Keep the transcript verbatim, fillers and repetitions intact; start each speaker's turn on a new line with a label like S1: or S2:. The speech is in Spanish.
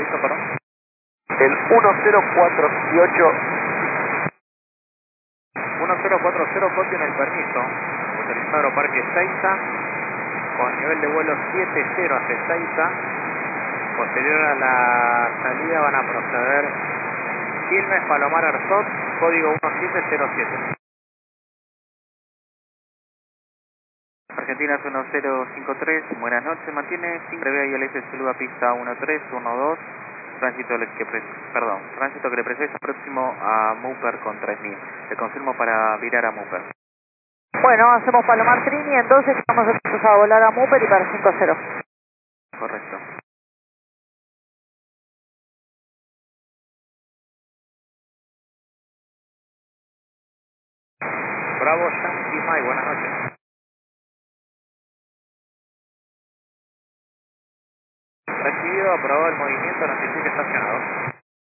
S1: permiso, perdón?
S2: El uno cero cuatro ocho.
S1: uno cero cuatro cero, copio en el permiso. Autorizado Aeroparque Ezeiza, con nivel de vuelo siete cero hacia Ezeiza. Posterior a la salida van a proceder Quilmes, Palomar, Arzot, código uno siete cero siete.
S3: Argentinas uno cero cinco tres, buenas noches, mantiene sin previa y el S saluda pista uno tres uno dos, tránsito, que pre, perdón, tránsito que le precede próximo a Mooper con tres mil, le confirmo para virar a Mooper.
S4: Bueno, hacemos Palomar Trini, entonces vamos a volar a Mooper y para cinco cero.
S3: Correcto.
S1: Bravo, Yankee Mike, buenas noches. Recibido, aprobado el movimiento, notifique estacionado.